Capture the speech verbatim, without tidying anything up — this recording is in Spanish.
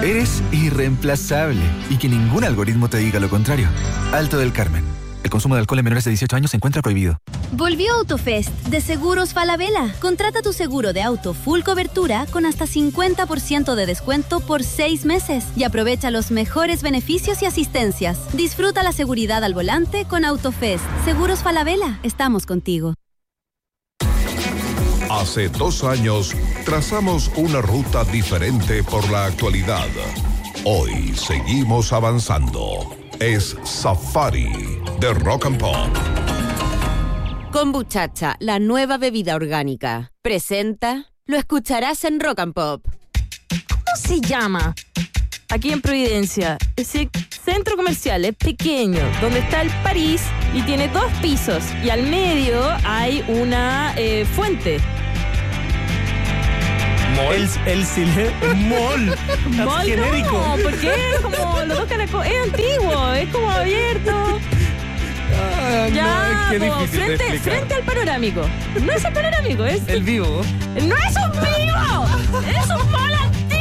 Eres irreemplazable y que ningún algoritmo te diga lo contrario. Alto del Carmen. El consumo de alcohol en menores de dieciocho años se encuentra prohibido. Volvió Autofest de Seguros Falabella. Contrata tu seguro de auto full cobertura con hasta cincuenta por ciento de descuento por seis meses y aprovecha los mejores beneficios y asistencias. Disfruta la seguridad al volante con Autofest. Seguros Falabella, estamos contigo. Hace dos años trazamos una ruta diferente por la actualidad. Hoy seguimos avanzando. Es Safari de Rock and Pop. Kombuchacha, la nueva bebida orgánica. Presenta, lo escucharás en Rock and Pop. ¿Cómo se llama? Aquí en Providencia. Ese centro comercial es pequeño, donde está el París y tiene dos pisos. Y al medio hay una eh, fuente. Mall. El, el cine. Mall. Mall genérico. No, porque es como los dos caracoles. Es antiguo, es como abierto. Ah, ya, no, qué po, difícil frente, de frente al panorámico. No es el panorámico, es el vivo. ¡No es un vivo! ¡Es un polo!